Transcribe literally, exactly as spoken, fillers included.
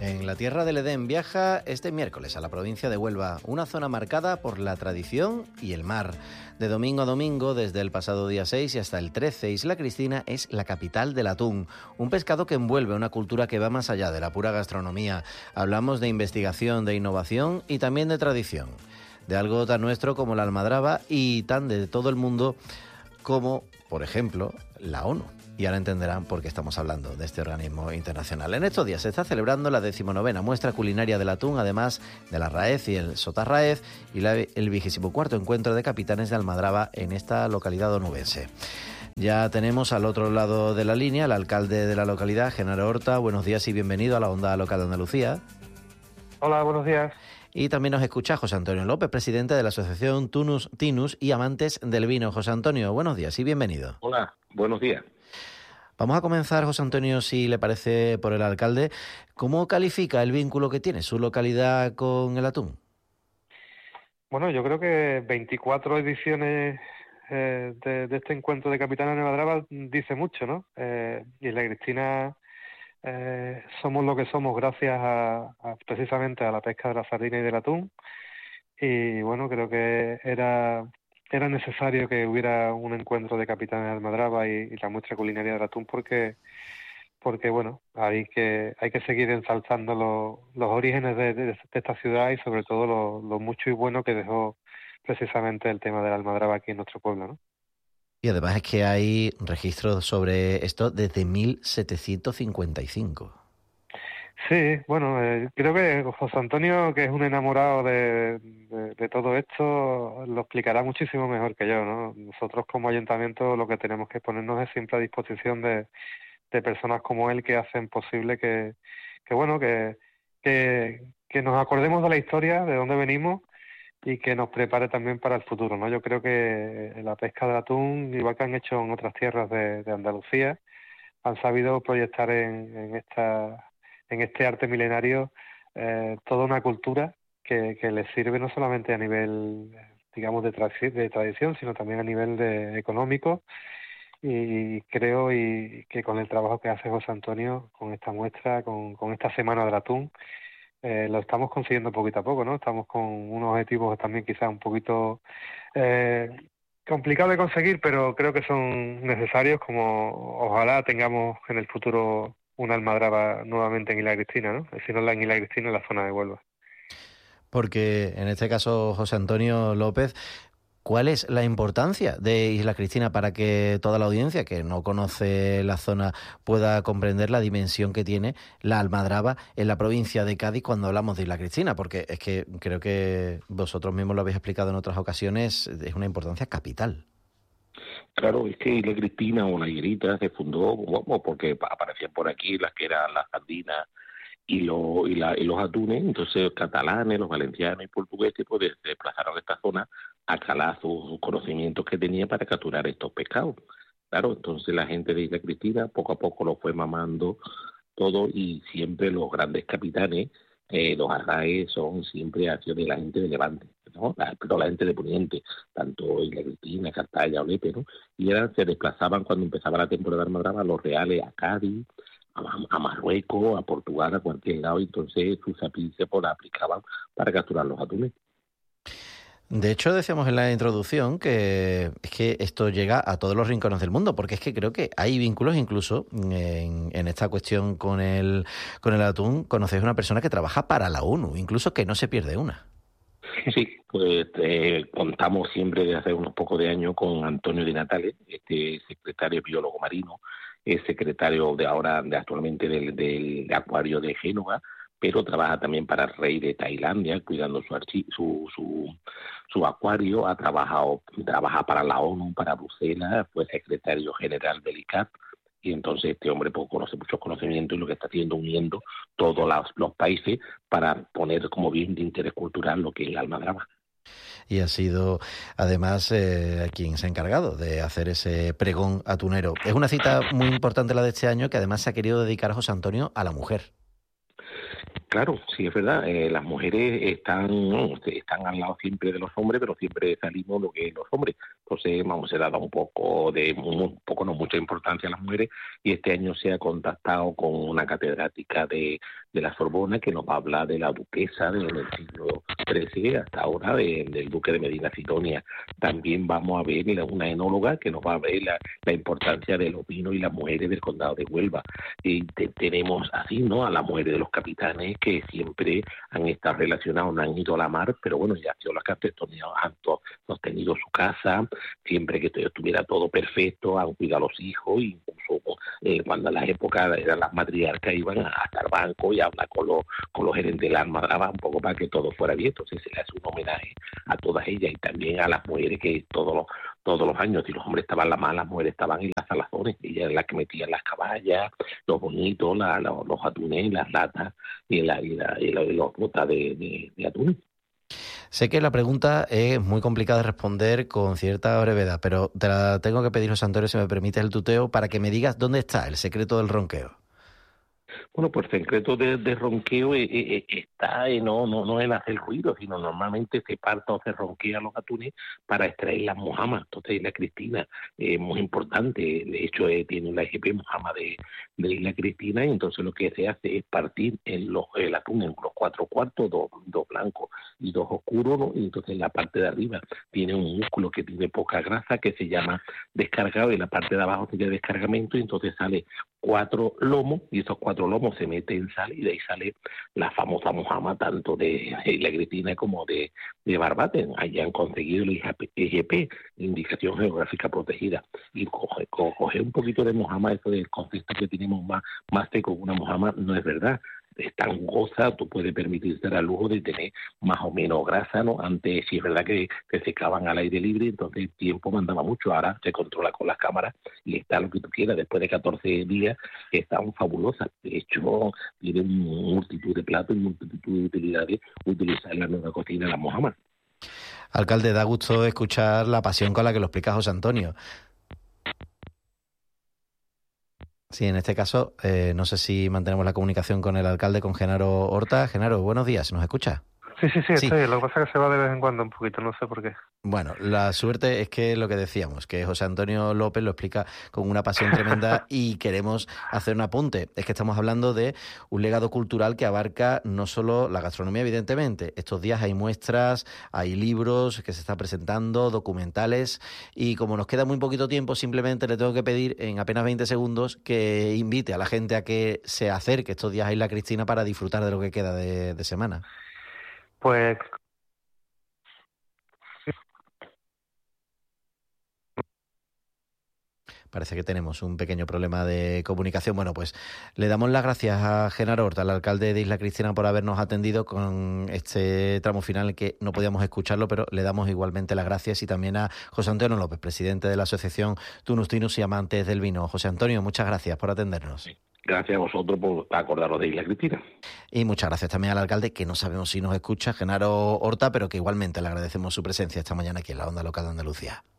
En la tierra del Edén viaja este miércoles a la provincia de Huelva, una zona marcada por la tradición y el mar. De domingo a domingo, desde el pasado día seis y hasta el trece, Isla Cristina es la capital del atún, un pescado que envuelve una cultura que va más allá de la pura gastronomía. Hablamos de investigación, de innovación y también de tradición, de algo tan nuestro como la almadraba y tan de todo el mundo como, por ejemplo, la ONU. Y ahora entenderán por qué estamos hablando de este organismo internacional. En estos días se está celebrando la decimonovena muestra culinaria del atún, además de la RAEZ y el Sotarraez, y la, el vigésimo cuarto encuentro de capitanes de almadraba en esta localidad onubense. Ya tenemos al otro lado de la línea al alcalde de la localidad, Genaro Horta. Buenos días y bienvenido a la Onda Local de Andalucía. Hola, buenos días. Y también nos escucha José Antonio López, presidente de la asociación Tunus, Tinus y Amantes del Vino. José Antonio, buenos días y bienvenido. Hola, buenos días. Vamos a comenzar, José Antonio, si le parece, por el alcalde. ¿Cómo califica el vínculo que tiene su localidad con el atún? Bueno, yo creo que veinticuatro ediciones eh, de, de este encuentro de Capitanes de Almadraba dice mucho, ¿no? Eh, y en la Cristina eh, somos lo que somos gracias a, a precisamente a la pesca de la sardina y del atún. Y bueno, creo que era... Era necesario que hubiera un encuentro de Capitanes de Almadraba y, y la muestra culinaria del atún porque, porque bueno, hay que hay que seguir ensalzando lo, los orígenes de, de, de esta ciudad y sobre todo lo, lo mucho y bueno que dejó precisamente el tema de la almadraba aquí en nuestro pueblo, ¿no? Y además es que hay registros sobre esto desde mil setecientos cincuenta y cinco. Sí, bueno, eh, creo que José Antonio, que es un enamorado de, de, de todo esto, lo explicará muchísimo mejor que yo, ¿no? Nosotros como ayuntamiento lo que tenemos que ponernos es siempre a disposición de, de personas como él que hacen posible que, que bueno, que, que, que nos acordemos de la historia, de dónde venimos y que nos prepare también para el futuro, ¿no? Yo creo que la pesca del atún, igual que han hecho en otras tierras de, de Andalucía, han sabido proyectar en, en esta... en este arte milenario eh, toda una cultura que, que les sirve no solamente a nivel, digamos, de, tra de tradición, sino también a nivel de económico. Y creo y que con el trabajo que hace José Antonio, con esta muestra, con, con esta Semana del Atún, eh, lo estamos consiguiendo poquito a poco, ¿no? Estamos con unos objetivos también quizás un poquito eh, complicados de conseguir, pero creo que son necesarios, como ojalá tengamos en el futuro una almadraba nuevamente en Isla Cristina, ¿no? Si no la en Isla Cristina, en la zona de Huelva. Porque en este caso, José Antonio López, ¿cuál es la importancia de Isla Cristina para que toda la audiencia que no conoce la zona pueda comprender la dimensión que tiene la almadraba en la provincia de Cádiz cuando hablamos de Isla Cristina? Porque es que creo que vosotros mismos lo habéis explicado en otras ocasiones, es una importancia capital. Claro, es que Isla Cristina o la Higuerita se fundó bueno, porque aparecían por aquí las que eran las sardinas y, lo, y, la, y los atunes, entonces catalanes, los valencianos y portugueses pues, se desplazaron a esta zona a calar sus, sus conocimientos que tenían para capturar estos pescados. Claro, entonces la gente de Isla Cristina poco a poco lo fue mamando todo y siempre los grandes capitanes, eh, los arraes son siempre acciones de la gente de Levante, ¿no? La, pero la gente de Poniente, tanto Isla Cristina, Cartaya, Olepe, ¿no? Y eran, se desplazaban cuando empezaba la temporada de almadraba los reales a Cádiz, a, a Marruecos, a Portugal, a cualquier lado, y entonces sus sapíceos pues, la aplicaban para capturar los atunes. De hecho, decíamos en la introducción que es que esto llega a todos los rincones del mundo, porque es que creo que hay vínculos incluso en, en esta cuestión con el, con el atún. Conocéis a una persona que trabaja para la ONU, incluso que no se pierde una. Sí, pues eh, contamos siempre desde hace unos pocos de años con Antonio Di Natale, este secretario biólogo marino, es secretario de ahora, de actualmente del, del acuario de Génova, pero trabaja también para el rey de Tailandia, cuidando su archi su, su, su acuario, ha trabajado, trabaja para la ONU, para Bruselas, fue secretario general del I C A P, y entonces este hombre pues, conoce muchos conocimientos y lo que está haciendo uniendo todos los, los países para poner como bien de interés cultural lo que es la almadraba. Y ha sido, además, eh, quien se ha encargado de hacer ese pregón atunero. Es una cita muy importante la de este año, que además se ha querido dedicar a José Antonio a la mujer. Claro, sí, es verdad. Eh, las mujeres están no, están al lado siempre de los hombres, pero siempre salimos lo que es los hombres. Entonces, vamos, se le ha dado un poco de, un poco, no mucha importancia a las mujeres, y este año se ha contactado con una catedrática de, de la Sorbona que nos va a hablar de la duquesa desde el siglo trece hasta ahora, de, del duque de Medina Sidonia. También vamos a ver una enóloga que nos va a ver la, la importancia de los vinos y las mujeres del condado de Huelva. Y te, tenemos así, ¿no?, a las mujeres de los capitanes que siempre han estado relacionados, no han ido a la mar, pero bueno, ya sido las que han sostenido su casa, siempre que estuviera todo perfecto, han cuidado a los hijos, incluso eh, cuando en las épocas eran las matriarcas iban hasta el banco y hablar con los, con los gerentes de la armada un poco para que todo fuera bien. Entonces se le hace un homenaje a todas ellas y también a las mujeres que todos los todos los años, si los hombres estaban en la mar, las mujeres estaban en las salazones, ellas eran las que metían las caballas, los bonitos, la, la, los atunes, las latas y, la, y, la, y, la, y los botas de, de, de atunes. Sé que la pregunta es muy complicada de responder con cierta brevedad, pero te la tengo que pedir, José Antonio, si me permites el tuteo, para que me digas dónde está el secreto del ronqueo. Bueno, pues el secreto de, de ronqueo eh, eh, está en no, no, no en hacer ruido, sino normalmente se parta o se ronquea los atunes para extraer las mojamas. Entonces la Cristina es eh, muy importante, de hecho eh, tiene la I G P mojama de, de Isla Cristina, y entonces lo que se hace es partir en los, el atún en los cuatro cuartos, dos, dos blancos y dos oscuros, ¿no? Y entonces en la parte de arriba tiene un músculo que tiene poca grasa que se llama descargado, y en la parte de abajo tiene descargamento, y entonces sale cuatro lomos, y esos cuatro lomos se meten en sal, y de ahí sale la famosa mojama tanto de Isla Cristina como de, de Barbate. Allí han conseguido el I G P, Indicación Geográfica Protegida, y coger coge un poquito de mojama, eso del concepto que tenemos más, más seco que una mojama, no es verdad. Es tan jugosa, tú puedes permitirte el lujo de tener más o menos grasa, ¿no? Antes sí es verdad que, que se secaban al aire libre, entonces el tiempo mandaba mucho, ahora se controla con las cámaras y está lo que tú quieras. Después de catorce días están fabulosas, de hecho tienen multitud de platos y multitud de utilidades utilizar en la nueva cocina la mojama. Alcalde, da gusto escuchar la pasión con la que lo explica José Antonio. Sí, en este caso, eh, no sé si mantenemos la comunicación con el alcalde, con Genaro Horta. Genaro, buenos días, ¿nos escucha? Sí, sí, sí, sí, estoy. Lo que pasa es que se va de vez en cuando un poquito, no sé por qué. Bueno, la suerte es que lo que decíamos, que José Antonio López lo explica con una pasión tremenda y queremos hacer un apunte. Es que estamos hablando de un legado cultural que abarca no solo la gastronomía, evidentemente. Estos días hay muestras, hay libros que se están presentando, documentales, y como nos queda muy poquito tiempo, simplemente le tengo que pedir en apenas veinte segundos que invite a la gente a que se acerque estos días a Isla Cristina para disfrutar de lo que queda de, de semana. Pues parece que tenemos un pequeño problema de comunicación. Bueno, pues le damos las gracias a Genaro Horta, al alcalde de Isla Cristina, por habernos atendido con este tramo final que no podíamos escucharlo, pero le damos igualmente las gracias, y también a José Antonio López, presidente de la Asociación Tunus Tinus y Amantes del Vino. José Antonio, muchas gracias por atendernos. Gracias a vosotros por acordaros de Isla Cristina. Y muchas gracias también al alcalde, que no sabemos si nos escucha, Genaro Horta, pero que igualmente le agradecemos su presencia esta mañana aquí en la Onda Local de Andalucía.